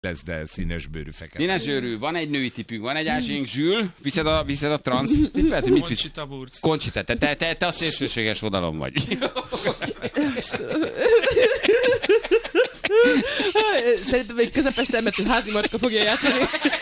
lesz, de színesbőrű fekete. Színesbőrű, van egy női tipünk, van egy ázsiénk, Zsül, viszed a transz tippet? Conchita Wurst. Conchita, te a szélsőséges oldalon vagy. Szerintem egy közepes termetű házi macska fogja játszani.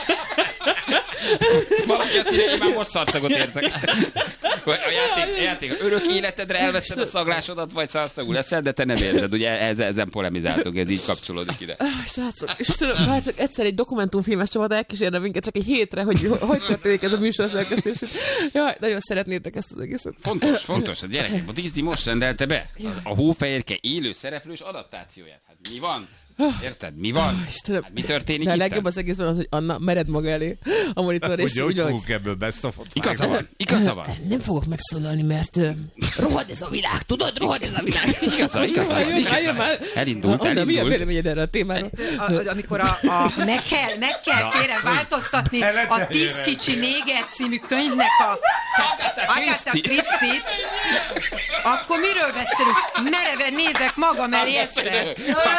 Valaki azt írja, én már most szarszagot érzek. A játék örök életedre elveszed a szaglásodat, vagy szarszagú leszel, de te nem érzed. Ugye ezen polemizáltunk, ez így kapcsolódik ide. Srácok, Istenem, hát csak egyszer egy dokumentumfilmes csapat elkísérne minket csak egy hétre, hogy történik ez a műsor szerkesztését. Jaj, nagyon szeretnétek ezt az egészet. Fontos. A gyerekek, a Disney most rendelte be a Hófehérke élő szereplős adaptációját. Hát mi van? Érted? Mi van? Istenem. Hát mi történik de a itt? legjobb az egészben az, hogy Anna mered maga elé a monitor, és Hogy fogunk ebből best-of-ot? Igaza van. Nem fogok megszólalni, mert rohad ez a világ, tudod? Rohad ez a világ. Igaza. Elindult. Mi a véleményed erre a témáról? Amikor meg kell kérem változtatni a 10 kicsi néger című könyvnek a Agatha Christie-t, akkor miről beszélünk? Mereven nézek magam elé egyszer.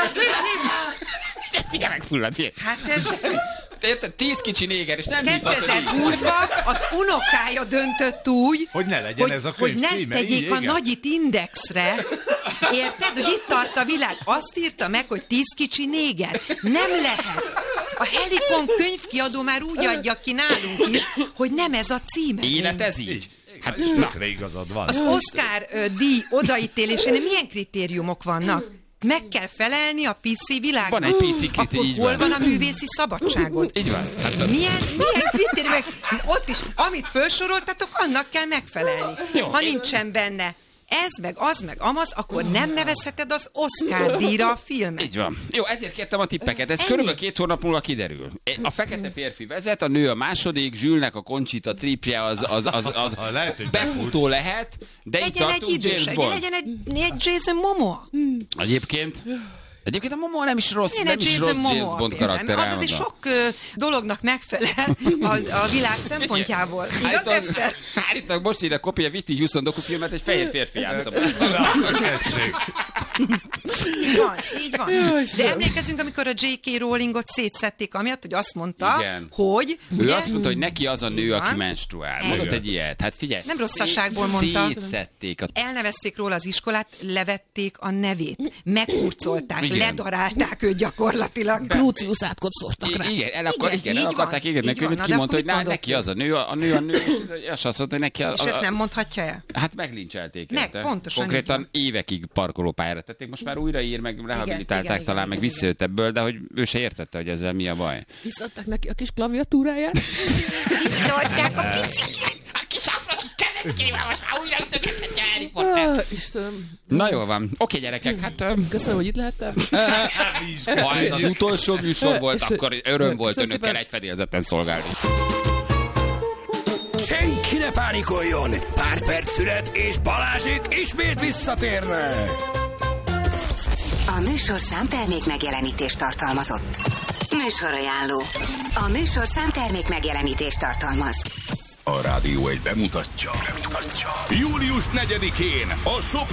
Figyelj meg, fullad. Hát ez... Érted? 10 kicsi néger, és nem 2020-ban az unokája döntött úgy, hogy ne legyen ez a könyv hogy ne címe, tegyék így, a igen. nagyit indexre. Érted? Hogy itt tart a világ. Azt írta meg, hogy 10 kicsi néger. Nem lehet. A Helikon könyvkiadó már úgy adja ki nálunk is, hogy nem ez a címe. Élet ez így. Hát tökre igazad van. Az Oscar díj odaítélésénél milyen kritériumok vannak? Meg kell felelni a PC világban. Van egy PC kritérium. Akkor hol van a művészi szabadságot? Így van. Milyen kritériumok? Ott is, amit felsoroltatok, annak kell megfelelni. Jó. Ha nincsen benne ez, meg az, meg amaz, akkor nem nevezheted az Oscar díjra a filmet. Így van. Jó, ezért kértem a tippeket. Ez körülbelül 2 hónap múlva kiderül. A fekete férfi vezet, a nő a második, Zsülnek a Conchita tripje az befutó lehet, de itt legyen egy tartunk James idős, Bond. legyen egy Jason Momoa. Egyébként a Momoa nem is rossz, nem is rossz James Bond karakter. Az azért sok dolognak megfelel a világ szempontjából. Igaz, Eszter? Állítólag most írja Kopia Vitti Houston dokufilmet, egy fehér férfi játsza. Így van. De emlékezünk, amikor a J.K. Rowlingot szétszették, amiatt, hogy azt mondta, igen. hogy... Ő ugye, azt mondta, hogy neki az a nő, aki menstruál. Mondott egy ilyet. Hát figyelj. Nem rosszaságból mondta. Szétszették. Elnevezték róla az iskolát, levették a nevét. Megkurcolták, ledarálták őt gyakorlatilag. Crucius átkot szórtak rá. Igen, el akarták égetni, hogy kimondta, hogy neki az a nő, és azt mondta, hogy neki és ezt nem mondhatja el? Hát meglincselték. Pontosan. Konkrétan évekig parkolópályára tették, most már újraír, meg rehabilitálták talán, meg visszajött ebből, de hogy ő se értette, hogy ezzel mi a baj. Visszaadták neki a kis klaviatúráját. Visszaadták a picit. A kis afraki kezecskével most már újra ütögethetja Harry Potter. Istenem. Na jól van. Oké, gyerekek, hát... Köszönöm, hogy itt lehettem. Ha ez az utolsó műsor volt, akkor öröm volt önökkel egy fedélzeten szolgálni. Senki ne pánikoljon! Pár perc szünet, és Balázsék ismét visszatérnek! A műsorszám termék megjelenítést tartalmazott. Műsorajánló. A műsorszám termék megjelenítést tartalmaz. A Rádió 1 bemutatja. Július 4-én a Sopron